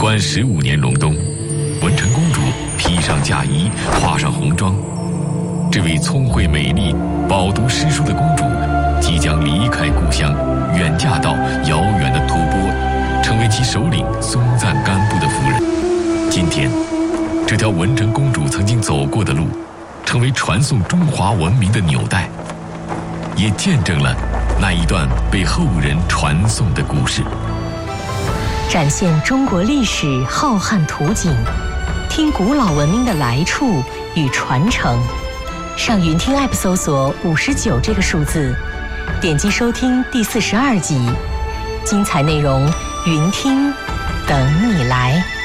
关15年隆冬，文成公主披上嫁衣，化上红妆。这位聪慧美丽、饱读诗书的公主，即将离开故乡，远嫁到遥远的吐蕃，成为其首领松赞干布的夫人。今天，这条文成公主曾经走过的路，成为传颂中华文明的纽带，也见证了那一段被后人传颂的故事。 展现中国历史浩瀚图景，听古老文明的来处与传承。上云听 App 搜索59这个数字，点击收听第42集，精彩内容云听等你来。